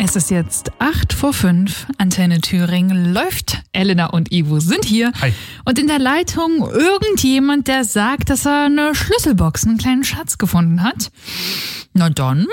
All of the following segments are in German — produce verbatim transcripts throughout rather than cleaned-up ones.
Es ist jetzt acht vor fünf. Antenne Thüringen läuft. Elena und Ivo sind hier. Hi. Und in der Leitung irgendjemand, der sagt, dass er eine Schlüsselbox, einen kleinen Schatz gefunden hat. Na dann.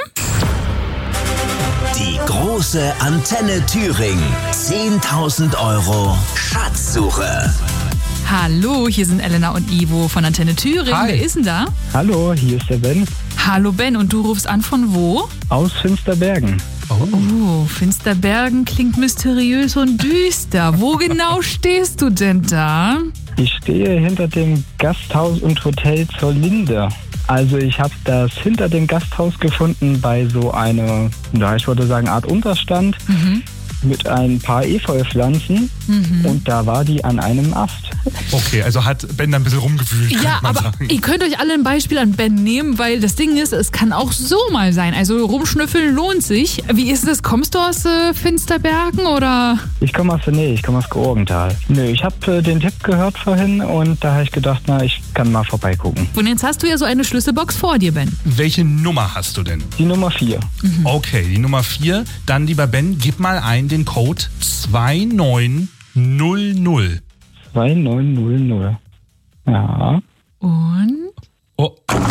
Die große Antenne Thüringen. zehntausend Euro Schatzsuche. Hallo, hier sind Elena und Ivo von Antenne Thüringen. Hi. Wer ist denn da? Hallo, hier ist der Ben Hallo Ben, und du rufst an von wo? aus Finsterbergen. Oh, Finsterbergen klingt mysteriös und düster. Wo genau stehst du denn da? Ich stehe hinter dem Gasthaus und Hotel zur Linde. Also ich habe das hinter dem Gasthaus gefunden bei so einer, ja, ich würde sagen, Art Unterstand mit ein paar Efeupflanzen und da war die an einem Ast. Okay, also hat Ben da ein bisschen rumgefühlt, Ja, könnte man aber sagen. ihr könnt euch alle ein Beispiel an Ben nehmen, weil das Ding ist, es kann auch so mal sein. Also rumschnüffeln lohnt sich. Wie ist das? Kommst du aus äh, Finsterbergen oder? Ich komme aus der Nähe, ich komme aus Georgenthal. Nö, ich habe äh, den Tipp gehört vorhin und da habe ich gedacht, na, ich kann mal vorbeigucken. Und jetzt hast du ja so eine Schlüsselbox vor dir, Ben. Welche Nummer hast du denn? Die Nummer vier. Okay, die Nummer vier. Dann, lieber Ben, gib mal ein den Code zwei neun null null. zwei neun null null. Ja. Und? Oh,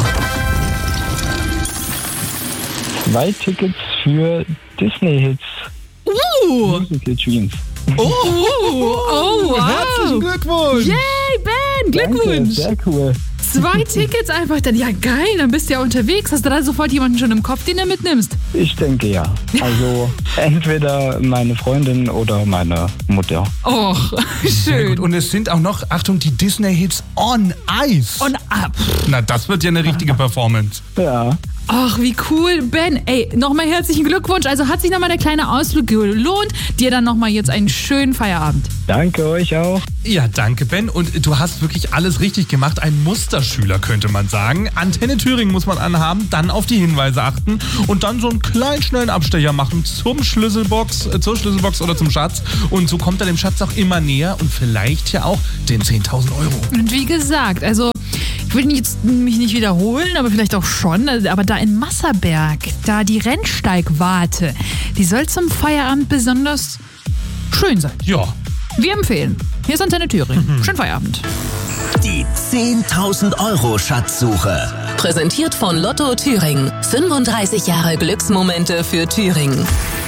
Zwei Tickets für Disney-Hits. Uh! Musical Dreams. Oh! Oh, herzlichen wow! Glückwunsch! Yay, Ben! Glückwunsch! Danke, sehr cool. Zwei Tickets einfach dann. Ja, geil, dann bist du ja unterwegs. Hast du da sofort jemanden schon im Kopf, den du mitnimmst? Ich denke ja. Also entweder meine Freundin oder meine Mutter. Och, Sehr schön. gut. Und es sind auch noch, Achtung, die Disney-Hits on Ice. Und ab. Na, das wird ja eine richtige Performance. Ja. Ach, wie cool, Ben. Ey, nochmal herzlichen Glückwunsch. Also hat sich nochmal der kleine Ausflug gelohnt. Dir dann nochmal jetzt einen schönen Feierabend. Danke euch auch. Ja, danke, Ben. Und du hast wirklich alles richtig gemacht. Ein Musterschüler, könnte man sagen. Antenne Thüringen muss man anhaben, dann auf die Hinweise achten und dann so einen kleinen, schnellen Abstecher machen zum Schlüsselbox, äh, zur Schlüsselbox oder zum Schatz. Und so kommt er dem Schatz auch immer näher und vielleicht ja auch den zehntausend Euro. Und wie gesagt, also ich will jetzt mich nicht wiederholen, aber vielleicht auch schon. Aber da in Masserberg, da die Rennsteigwarte, die soll zum Feierabend besonders schön sein. Ja. Wir empfehlen. Hier ist Antenne Thüringen. Schönen Feierabend. Die zehntausend Euro Schatzsuche. Präsentiert von Lotto Thüringen. fünfunddreißig Jahre Glücksmomente für Thüringen.